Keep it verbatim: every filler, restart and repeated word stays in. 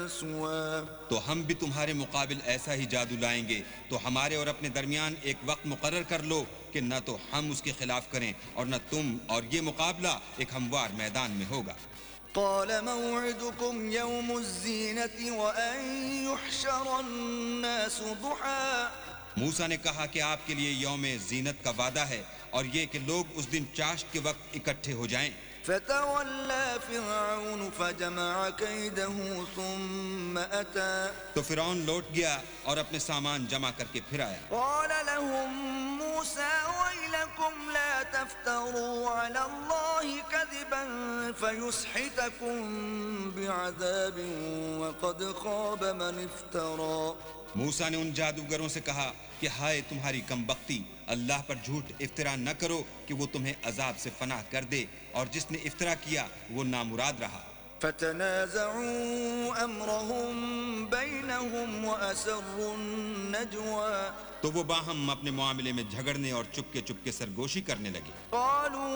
مسوى تو ہم بھی تمہارے مقابل ایسا ہی جادو لائیں گے، تو ہمارے اور اپنے درمیان ایک وقت مقرر کر لو کہ نہ تو ہم اس کے خلاف کریں اور نہ تم، اور یہ مقابلہ ایک ہموار میدان میں ہوگا۔ قال موعدكم يوم الزينة وأن يحشر الناس ضحى موسیٰ نے کہا کہ آپ کے لیے یوم زینت کا وعدہ ہے، اور یہ کہ لوگ اس دن چاشت کے وقت اکٹھے ہو جائیں۔ فتولى فرعون فجمع كيده ثم أتى تو فرعون لوٹ گیا اور اپنے سامان جمع کر کے پھر آیا۔ قال لهم موسى ويلكم لا تفتروا على الله كذبا فيسحتكم بعذاب وقد خاب من افترى۔ موسیٰ نے ان جادوگروں سے کہا کہ ہائے تمہاری کم بختی، اللہ پر جھوٹ افطرا نہ کرو کہ وہ تمہیں عذاب سے فنا کر دے، اور جس نے افطرا کیا وہ نامراد رہا۔ فتنازعوا امرهم بينهم واسروا النجوى تو وہ باہم اپنے معاملے میں جھگڑنے اور چپکے چپکے سرگوشی کرنے لگے۔ قالوا